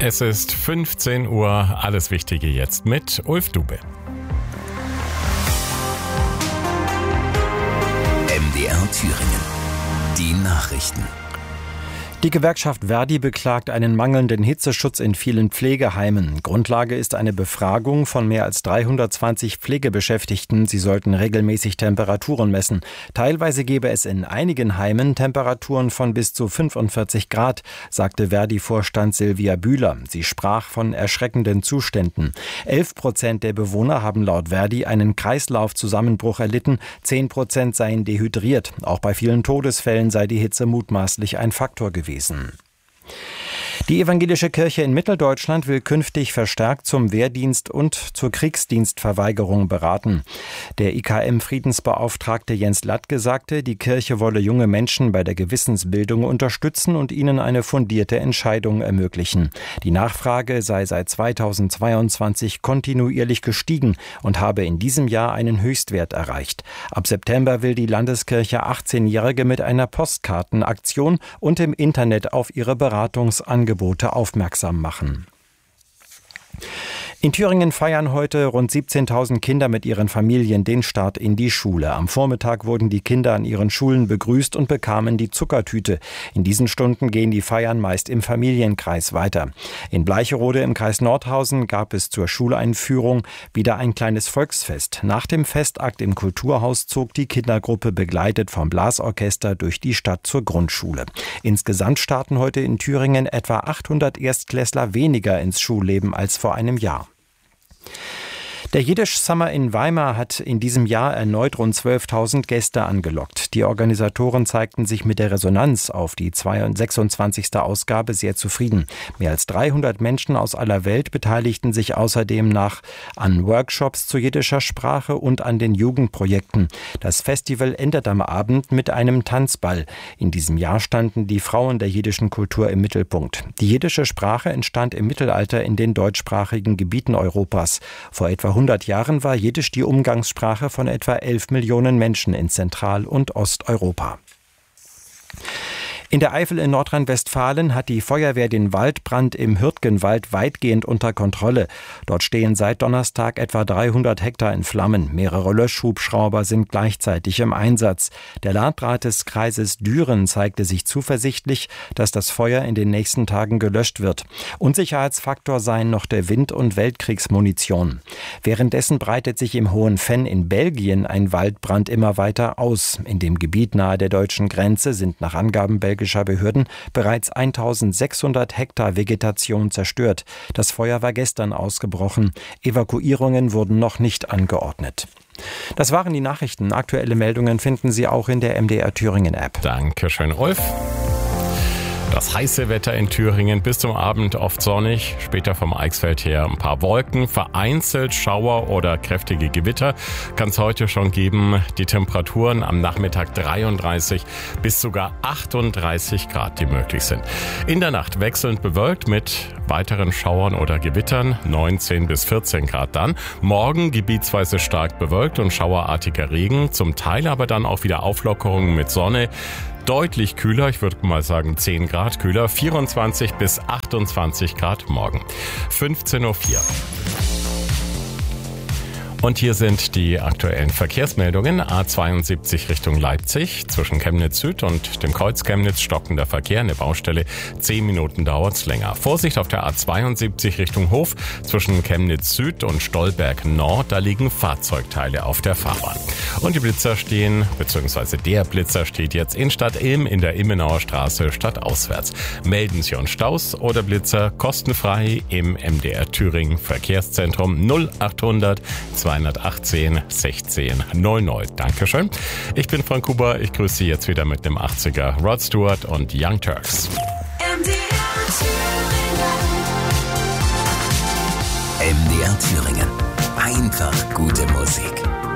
Es ist 15 Uhr, alles Wichtige jetzt mit Ulf Dube. MDR Thüringen. Die Nachrichten. Die Gewerkschaft ver.di beklagt einen mangelnden Hitzeschutz in vielen Pflegeheimen. Grundlage ist eine Befragung von mehr als 320 Pflegebeschäftigten. Sie sollten regelmäßig Temperaturen messen. Teilweise gebe es in einigen Heimen Temperaturen von bis zu 45 Grad, sagte ver.di-Vorstand Silvia Bühler. Sie sprach von erschreckenden Zuständen. 11% der Bewohner haben laut ver.di einen Kreislaufzusammenbruch erlitten. 10% seien dehydriert. Auch bei vielen Todesfällen sei die Hitze mutmaßlich ein Faktor gewesen. Die evangelische Kirche in Mitteldeutschland will künftig verstärkt zum Wehrdienst und zur Kriegsdienstverweigerung beraten. Der IKM-Friedensbeauftragte Jens Latke sagte, die Kirche wolle junge Menschen bei der Gewissensbildung unterstützen und ihnen eine fundierte Entscheidung ermöglichen. Die Nachfrage sei seit 2022 kontinuierlich gestiegen und habe in diesem Jahr einen Höchstwert erreicht. Ab September will die Landeskirche 18-Jährige mit einer Postkartenaktion und im Internet auf ihre Beratungsangebote aufmerksam machen. In Thüringen feiern heute rund 17.000 Kinder mit ihren Familien den Start in die Schule. Am Vormittag wurden die Kinder an ihren Schulen begrüßt und bekamen die Zuckertüte. In diesen Stunden gehen die Feiern meist im Familienkreis weiter. In Bleicherode im Kreis Nordhausen gab es zur Schuleinführung wieder ein kleines Volksfest. Nach dem Festakt im Kulturhaus zog die Kindergruppe begleitet vom Blasorchester durch die Stadt zur Grundschule. Insgesamt starten heute in Thüringen etwa 800 Erstklässler weniger ins Schulleben als vor einem Jahr. Der Jiddisch Summer in Weimar hat in diesem Jahr erneut rund 12.000 Gäste angelockt. Die Organisatoren zeigten sich mit der Resonanz auf die 26. Ausgabe sehr zufrieden. Mehr als 300 Menschen aus aller Welt beteiligten sich außerdem an Workshops zu jiddischer Sprache und an den Jugendprojekten. Das Festival endet am Abend mit einem Tanzball. In diesem Jahr standen die Frauen der jiddischen Kultur im Mittelpunkt. Die jiddische Sprache entstand im Mittelalter in den deutschsprachigen Gebieten Europas. Vor etwa 100 Jahren war Jiddisch die Umgangssprache von etwa 11 Millionen Menschen in Zentral- und Osteuropa. In der Eifel in Nordrhein-Westfalen hat die Feuerwehr den Waldbrand im Hürtgenwald weitgehend unter Kontrolle. Dort stehen seit Donnerstag etwa 300 Hektar in Flammen. Mehrere Löschhubschrauber sind gleichzeitig im Einsatz. Der Landrat des Kreises Düren zeigte sich zuversichtlich, dass das Feuer in den nächsten Tagen gelöscht wird. Unsicherheitsfaktor seien noch der Wind- und Weltkriegsmunition. Währenddessen breitet sich im Hohen Venn in Belgien ein Waldbrand immer weiter aus. In dem Gebiet nahe der deutschen Grenze sind nach Angaben belgischer Behörden bereits 1600 Hektar Vegetation zerstört. Das Feuer war gestern ausgebrochen. Evakuierungen wurden noch nicht angeordnet. Das waren die Nachrichten. Aktuelle Meldungen finden Sie auch in der MDR Thüringen App. Dankeschön, Ulf. Das heiße Wetter in Thüringen bis zum Abend oft sonnig, später vom Eichsfeld her ein paar Wolken, vereinzelt Schauer oder kräftige Gewitter kann es heute schon geben. Die Temperaturen am Nachmittag 33 bis sogar 38 Grad, die möglich sind. In der Nacht wechselnd bewölkt mit weiteren Schauern oder Gewittern, 19 bis 14 Grad dann. Morgen gebietsweise stark bewölkt und schauerartiger Regen, zum Teil aber dann auch wieder Auflockerungen mit Sonne. Deutlich kühler, ich würde mal sagen 10 Grad kühler, 24 bis 28 Grad morgen. 15.04 Uhr. Und hier sind die aktuellen Verkehrsmeldungen. A72 Richtung Leipzig. Zwischen Chemnitz Süd und dem Kreuz Chemnitz stockender Verkehr. Eine Baustelle. 10 Minuten dauert's länger. Vorsicht auf der A72 Richtung Hof. Zwischen Chemnitz Süd und Stolberg Nord. Da liegen Fahrzeugteile auf der Fahrbahn. Und die Blitzer stehen, beziehungsweise der Blitzer steht jetzt in Stadt Ilm in der Immenauer Straße stadtauswärts. Melden Sie uns Staus oder Blitzer kostenfrei im MDR Thüringen Verkehrszentrum 0800 218 16 00. Dankeschön. Ich bin Frank Huber. Ich grüße Sie jetzt wieder mit dem 80er Rod Stewart und Young Turks. MDR Thüringen. Einfach gute Musik.